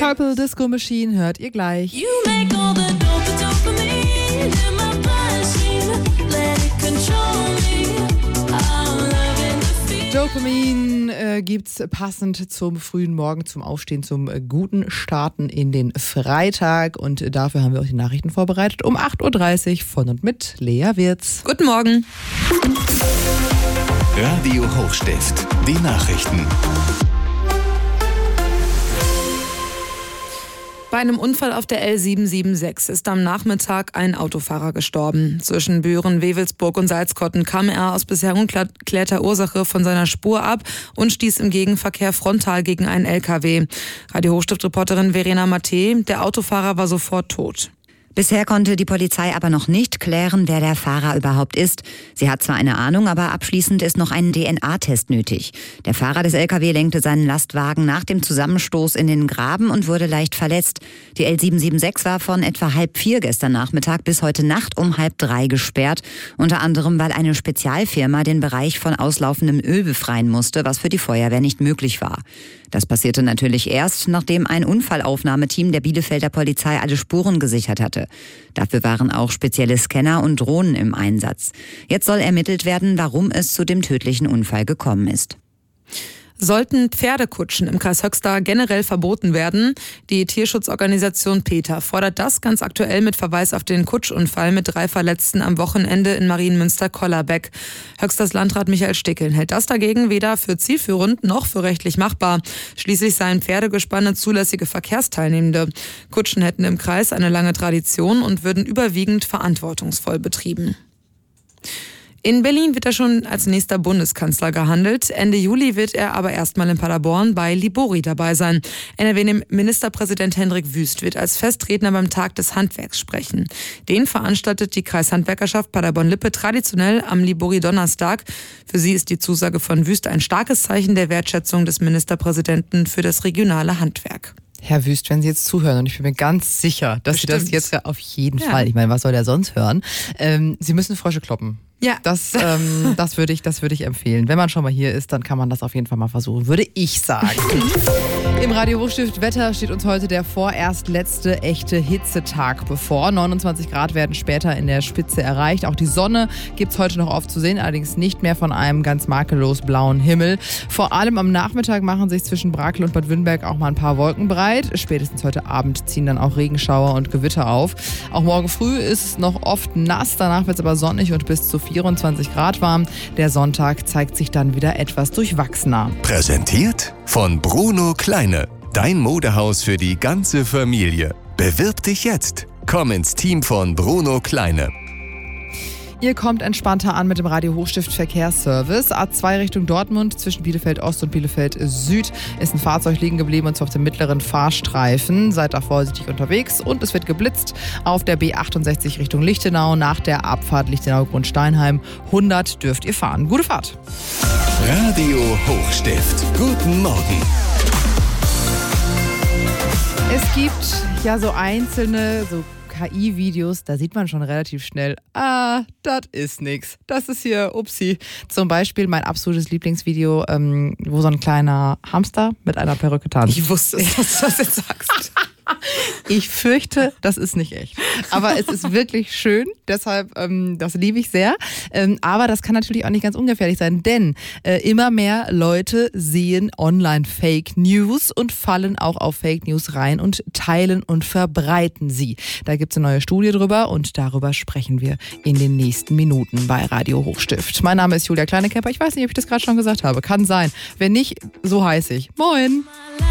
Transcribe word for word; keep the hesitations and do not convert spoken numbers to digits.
Purple Disco Machine hört ihr gleich. You make all the dope dopamine in my bloodstream. Let it control me. I'm loving the feeling. Dopamine äh, gibt's passend zum frühen Morgen, zum Aufstehen, zum äh, guten Starten in den Freitag. Und dafür haben wir euch die Nachrichten vorbereitet um acht Uhr dreißig von und mit Lea Wirz. Guten Morgen. Radio Hochstift, die Nachrichten. Bei einem Unfall auf der L sieben sieben sechs ist am Nachmittag ein Autofahrer gestorben. Zwischen Büren, Wewelsburg und Salzkotten kam er aus bisher ungeklärter Ursache von seiner Spur ab und stieß im Gegenverkehr frontal gegen einen L K W. Radio Hochstift-Reporterin Verena Matte, der Autofahrer war sofort tot. Bisher konnte die Polizei aber noch nicht klären, wer der Fahrer überhaupt ist. Sie hat zwar eine Ahnung, aber abschließend ist noch ein D N A-Test nötig. Der Fahrer des L K W lenkte seinen Lastwagen nach dem Zusammenstoß in den Graben und wurde leicht verletzt. Die L sieben sieben sechs war von etwa halb vier gestern Nachmittag bis heute Nacht um halb drei gesperrt. Unter anderem, weil eine Spezialfirma den Bereich von auslaufendem Öl befreien musste, was für die Feuerwehr nicht möglich war. Das passierte natürlich erst, nachdem ein Unfallaufnahmeteam der Bielefelder Polizei alle Spuren gesichert hatte. Dafür waren auch spezielle Scanner und Drohnen im Einsatz. Jetzt soll ermittelt werden, warum es zu dem tödlichen Unfall gekommen ist. Sollten Pferdekutschen im Kreis Höxter generell verboten werden? Die Tierschutzorganisation PETA fordert das ganz aktuell mit Verweis auf den Kutschunfall mit drei Verletzten am Wochenende in Marienmünster-Kollerbeck. Höxters Landrat Michael Stickeln hält das dagegen weder für zielführend noch für rechtlich machbar. Schließlich seien Pferdegespanne zulässige Verkehrsteilnehmende. Kutschen hätten im Kreis eine lange Tradition und würden überwiegend verantwortungsvoll betrieben. In Berlin wird er schon als nächster Bundeskanzler gehandelt. Ende Juli wird er aber erstmal in Paderborn bei Libori dabei sein. N R W-Ministerpräsident Hendrik Wüst wird als Festredner beim Tag des Handwerks sprechen. Den veranstaltet die Kreishandwerkerschaft Paderborn-Lippe traditionell am Libori-Donnerstag. Für sie ist die Zusage von Wüst ein starkes Zeichen der Wertschätzung des Ministerpräsidenten für das regionale Handwerk. Herr Wüst, wenn Sie jetzt zuhören, und ich bin mir ganz sicher, dass Bestimmt. Sie das jetzt auf jeden ja. Fall, ich meine, was soll der sonst hören? Ähm, Sie müssen Frösche kloppen. Ja. Das, ähm, das würde ich, das würde ich empfehlen. Wenn man schon mal hier ist, dann kann man das auf jeden Fall mal versuchen, würde ich sagen. Im Radio Hochstift Wetter steht uns heute der vorerst letzte echte Hitzetag bevor. neunundzwanzig Grad werden später in der Spitze erreicht. Auch die Sonne gibt es heute noch oft zu sehen, allerdings nicht mehr von einem ganz makellos blauen Himmel. Vor allem am Nachmittag machen sich zwischen Brakel und Bad Wünnberg auch mal ein paar Wolken breit. Spätestens heute Abend ziehen dann auch Regenschauer und Gewitter auf. Auch morgen früh ist es noch oft nass, danach wird es aber sonnig und bis zu vierundzwanzig Grad warm. Der Sonntag zeigt sich dann wieder etwas durchwachsener. Präsentiert von Bruno Kleine. Dein Modehaus für die ganze Familie. Bewirb dich jetzt. Komm ins Team von Bruno Kleine. Ihr kommt entspannter an mit dem Radio Hochstift Verkehrsservice. A zwei Richtung Dortmund zwischen Bielefeld Ost und Bielefeld Süd ist ein Fahrzeug liegen geblieben und zwar auf dem mittleren Fahrstreifen. Seid da vorsichtig unterwegs und es wird geblitzt auf der B achtundsechzig Richtung Lichtenau nach der Abfahrt Lichtenau-Grundsteinheim. hundert dürft ihr fahren. Gute Fahrt. Radio Hochstift. Guten Morgen. Es gibt ja so einzelne, so K I-Videos, da sieht man schon relativ schnell, ah, das ist nix. Das ist hier, upsi. Zum Beispiel mein absolutes Lieblingsvideo, ähm, wo so ein kleiner Hamster mit einer Perücke tanzt. Ich wusste es, dass du das jetzt sagst. Ich fürchte, das ist nicht echt. Aber es ist wirklich schön, deshalb, ähm, das liebe ich sehr. Ähm, aber das kann natürlich auch nicht ganz ungefährlich sein, denn äh, immer mehr Leute sehen online Fake News und fallen auch auf Fake News rein und teilen und verbreiten sie. Da gibt es eine neue Studie drüber und darüber sprechen wir in den nächsten Minuten bei Radio Hochstift. Mein Name ist Julia Kleinekepper. Ich weiß nicht, ob ich das gerade schon gesagt habe. Kann sein. Wenn nicht, so heiße ich. Moin!